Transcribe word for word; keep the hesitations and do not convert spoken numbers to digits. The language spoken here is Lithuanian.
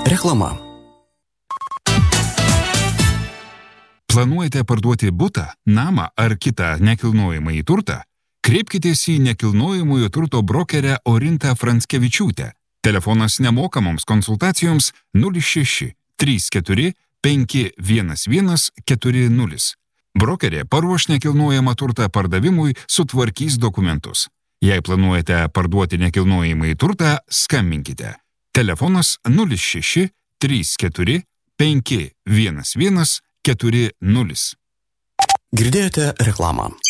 Reklama. Planuojate parduoti butą, namą ar kitą nekilnojamąjį turtą? Kreipkitės į nekilnojamojo turto brokerę Orintą Franskevičiūtę. Telefonas nemokamoms konsultacijoms nulis šeši trys keturi penki vienas vienas keturi nulis. Brokerė paruoš nekilnojamą turtą pardavimui, sutvarkys dokumentus. Jei planuojate parduoti nekilnojamąjį turtą, skambinkite. Telefonas nulis šeši trys keturi penki vienas vienas keturi nulis. Girdėjote reklamą.